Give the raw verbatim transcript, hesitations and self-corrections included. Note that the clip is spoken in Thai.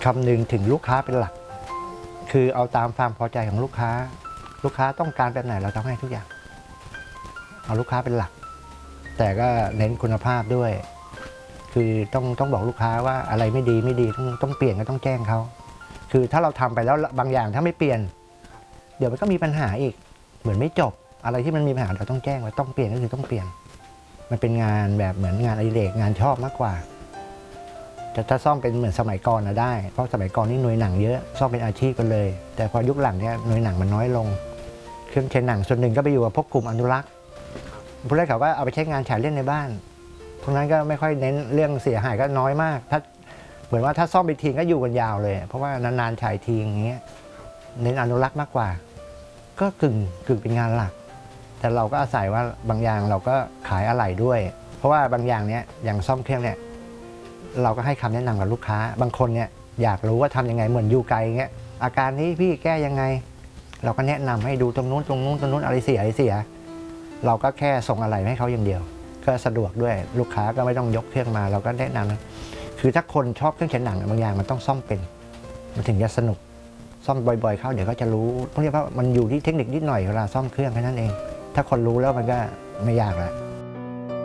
คำนึงถึงลูกค้าเป็นหลักคือเอาตามความพอใจของลูกค้าลูกค้าต้องการแบบไหนเราทำให้ทุกอย่างเอาลูกค้าเป็นหลักแต่ก็เน้นคุณภาพด้วยคือต้องต้องบอกลูกค้าว่าอะไรไม่ดีไม่ดีต้องต้องเปลี่ยนก็ต้องแจ้งเขาคือถ้าเราทำไปแล้วบางอย่างถ้าไม่เปลี่ยนเดี๋ยวมันก็มีปัญหาอีกเหมือนไม่จบอะไรที่มันมีปัญหาเราต้องแจ้งว่าต้องเปลี่ยนก็คือต้องเปลี่ยนมันเป็นงานแบบเหมือนงานอดิเรกงานชอบมากกว่าแต่ถ้าซ่อมเป็นเหมือนสมัยก่อนนะได้เพราะสมัยก่อนนี่หน่วยหนังเยอะซ่อมเป็นอาชีพกันเลยแต่พอยุคหลังเนี่ยหน่วยหนังมันน้อยลงเครื่องใช้หนังส่วนหนึ่งก็ไปอยู่กับพวกกลุ่มอนุรักษ์ผู้แรกเขาก็เอาไปใช้งานฉายเล่นในบ้านพวกนั้นก็ไม่ค่อยเน้นเรื่องเสียหายก็น้อยมากถ้าเหมือนว่าถ้าซ่อมไปทีก็อยู่กันยาวเลยเพราะว่านานๆฉายทีอย่างเงี้ยเน้นอนุรักษ์มากกว่าก็กึ่งกึ่งเป็นงานหลักแต่เราก็อาศัยว่าบางอย่างเราก็ขายอะไหล่ด้วยเพราะว่าบางอย่างเนี้ยอย่างซ่อมเครื่องเนี่ยเราก็ให้คำแนะนำกับลูกค้าบางคนเนี่ยอยากรู้ว่าทำยังไงเหมือนอยู่ไกลเงี้ยอาการนี้พี่แก้ยังไงเราก็แนะนำให้ดูตรงนู้นตรงนู้นตรงนู้นอะไรเสียอะไรเสียเราก็แค่ส่งอะไหล่ให้เขาอย่างเดียวก็สะดวกด้วยลูกค้าก็ไม่ต้องยกเครื่องมาเราก็แนะนำคือถ้าคนชอบเครื่องเขียนหนังบางอย่างมันต้องซ่อมเป็นมันถึงจะสนุกซ่อมบ่อยๆเข้าเดี๋ยวก็จะรู้เพราะว่ามันอยู่ที่เทคนิคนิดหน่อยเวลาซ่อมเครื่องแค่นั้นเองถ้าคนรู้แล้วมันก็ไม่ยากแล้ว